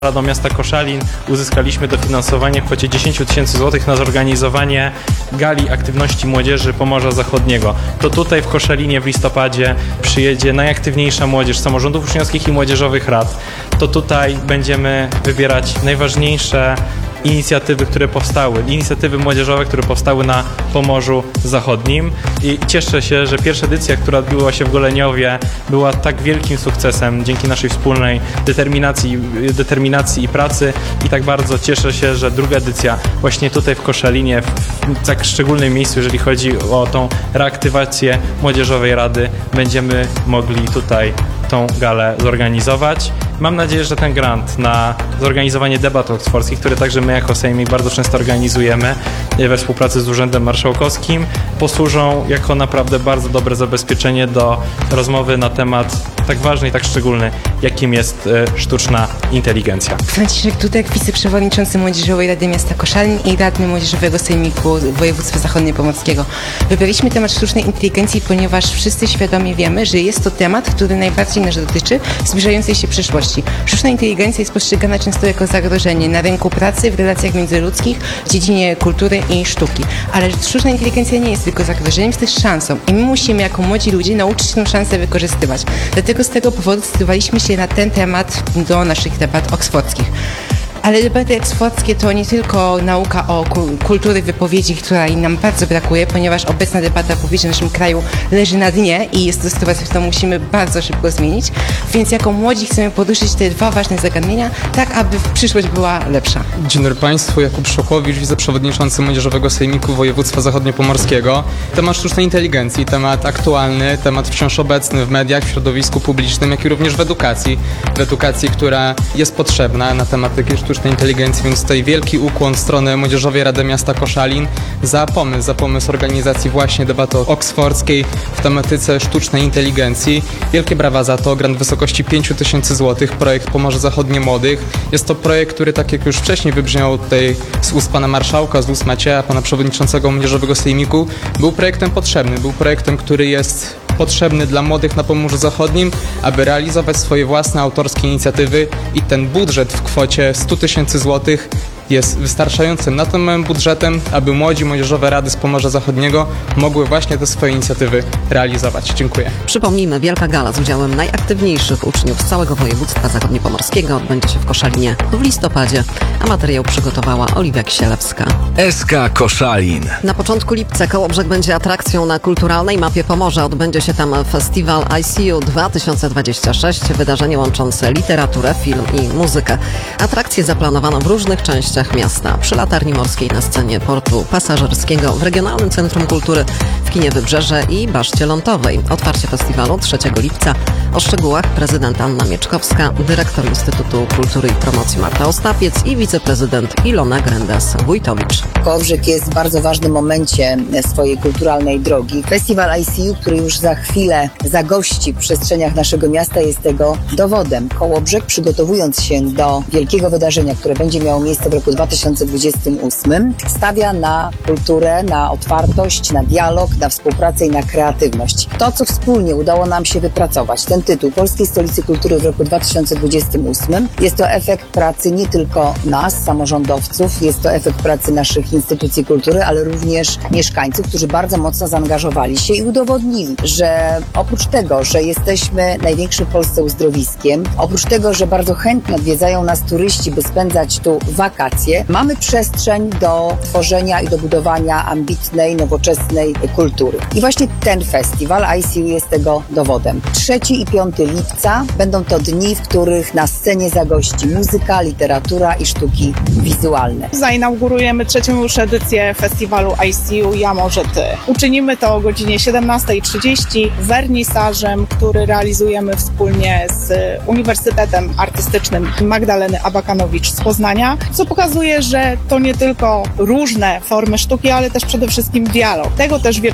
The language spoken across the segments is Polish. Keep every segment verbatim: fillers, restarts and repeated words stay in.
Radą Miasta Koszalin uzyskaliśmy dofinansowanie w kwocie dziesięć tysięcy złotych na zorganizowanie gali aktywności młodzieży Pomorza Zachodniego. To tutaj w Koszalinie w listopadzie przyjedzie najaktywniejsza młodzież samorządów uczniowskich i młodzieżowych rad. To tutaj będziemy wybierać najważniejsze inicjatywy, które powstały, inicjatywy młodzieżowe, które powstały na Pomorzu Zachodnim i cieszę się, że pierwsza edycja, która odbyła się w Goleniowie, była tak wielkim sukcesem dzięki naszej wspólnej determinacji, determinacji i pracy i tak bardzo cieszę się, że druga edycja właśnie tutaj w Koszalinie, w tak szczególnym miejscu, jeżeli chodzi o tą reaktywację Młodzieżowej Rady, będziemy mogli tutaj tą galę zorganizować. Mam nadzieję, że ten grant na zorganizowanie debat oksfordzkich, które także my jako Sejmik bardzo często organizujemy we współpracy z Urzędem Marszałkowskim, posłużą jako naprawdę bardzo dobre zabezpieczenie do rozmowy na temat tak ważny i tak szczególny, jakim jest sztuczna inteligencja. Franciszek Dudek, wiceprzewodniczący Młodzieżowej Rady Miasta Koszalin i radny Młodzieżowego Sejmiku Województwa Zachodniopomorskiego. Wybraliśmy temat sztucznej inteligencji, ponieważ wszyscy świadomie wiemy, że jest to temat, który najbardziej nas dotyczy zbliżającej się przyszłości. Sztuczna inteligencja jest postrzegana często jako zagrożenie na rynku pracy, w relacjach międzyludzkich, w dziedzinie kultury i sztuki. Ale sztuczna inteligencja nie jest tylko zagrożeniem, jest też szansą i my musimy jako młodzi ludzie nauczyć się tę szansę wykorzystywać. Dlatego z tego powodu zdecydowaliśmy się na ten temat do naszych debat oksfordzkich. Ale debaty oksfordzkie to nie tylko nauka o kultury wypowiedzi, której nam bardzo brakuje, ponieważ obecna debata publiczna w naszym kraju leży na dnie i jest to sytuacja, którą musimy bardzo szybko zmienić. Więc jako młodzi chcemy poruszyć te dwa ważne zagadnienia, tak aby przyszłość była lepsza. Dzień dobry Państwu, Jakub Szokowicz, wiceprzewodniczący Młodzieżowego Sejmiku Województwa Zachodniopomorskiego. Temat sztucznej inteligencji, temat aktualny, temat wciąż obecny w mediach, w środowisku publicznym, jak i również w edukacji. W edukacji, która jest potrzebna na temat takiej sztucznej inteligencji, więc tutaj wielki ukłon w stronę Młodzieżowej Rady Miasta Koszalin za pomysł, za pomysł organizacji właśnie debaty oksfordzkiej w tematyce sztucznej inteligencji. Wielkie brawa za to, grant w wysokości pięć tysięcy złotych, projekt Pomorze Zachodnie Młodych. Jest to projekt, który tak jak już wcześniej wybrzmiał tutaj z ust pana marszałka, z ust Macieja, pana przewodniczącego Młodzieżowego Sejmiku, był projektem potrzebny, był projektem, który jest potrzebny dla młodych na Pomorzu Zachodnim, aby realizować swoje własne autorskie inicjatywy i ten budżet w kwocie sto tysięcy złotych jest wystarczającym na tym małym budżetem, aby młodzi młodzieżowe rady z Pomorza Zachodniego mogły właśnie te swoje inicjatywy realizować. Dziękuję. Przypomnijmy, wielka gala z udziałem najaktywniejszych uczniów z całego województwa zachodniopomorskiego odbędzie się w Koszalinie w listopadzie, a materiał przygotowała Oliwia Kisielewska. S K Koszalin. Na początku lipca Kołobrzeg będzie atrakcją na kulturalnej mapie Pomorza. Odbędzie się tam festiwal I C U dwa tysiące dwadzieścia sześć, wydarzenie łączące literaturę, film i muzykę. Atrakcje zaplanowano w różnych częściach miasta. Przy Latarni Morskiej na scenie portu pasażerskiego, w Regionalnym Centrum Kultury, w kinie Wybrzeże i Baszcie Lądowej. Otwarcie festiwalu trzeciego lipca. O szczegółach prezydent Anna Mieczkowska, dyrektor Instytutu Kultury i Promocji Marta Ostapiec i wiceprezydent Ilona Grendas-Wójtowicz. Kołobrzeg jest w bardzo ważnym momencie swojej kulturalnej drogi. Festiwal I C U, który już za chwilę zagości w przestrzeniach naszego miasta, jest tego dowodem. Kołobrzeg, przygotowując się do wielkiego wydarzenia, które będzie miało miejsce w roku dwa tysiące dwudziestym ósmym, stawia na kulturę, na otwartość, na dialog, na współpracę i na kreatywność. To, co wspólnie udało nam się wypracować, ten tytuł Polskiej Stolicy Kultury w roku dwa tysiące dwudziestym ósmym, jest to efekt pracy nie tylko nas, samorządowców, jest to efekt pracy naszych instytucji kultury, ale również mieszkańców, którzy bardzo mocno zaangażowali się i udowodnili, że oprócz tego, że jesteśmy największym w Polsce uzdrowiskiem, oprócz tego, że bardzo chętnie odwiedzają nas turyści, by spędzać tu wakacje, mamy przestrzeń do tworzenia i do budowania ambitnej, nowoczesnej kultury. I właśnie ten festiwal I C U jest tego dowodem. trzeci i piąty lipca będą to dni, w których na scenie zagości muzyka, literatura i sztuki wizualne. Zainaugurujemy trzecią już edycję festiwalu I C U Ja Może Ty. Uczynimy to o godzinie siedemnasta trzydzieści wernisażem, który realizujemy wspólnie z Uniwersytetem Artystycznym Magdaleny Abakanowicz z Poznania, co pokazuje, że to nie tylko różne formy sztuki, ale też przede wszystkim dialog. Tego też wieczorem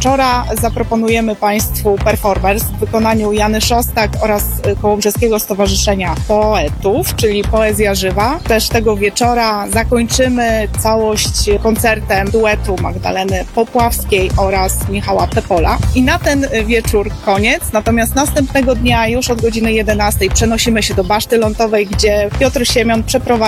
wieczora zaproponujemy Państwu performers w wykonaniu Jany Szostak oraz Kołobrzeskiego Stowarzyszenia Poetów, czyli Poezja Żywa. Też tego wieczora zakończymy całość koncertem duetu Magdaleny Popławskiej oraz Michała Pepola. I na ten wieczór koniec, natomiast następnego dnia już od godziny jedenastej przenosimy się do Baszty Lądowej, gdzie Piotr Siemion przeprowadzi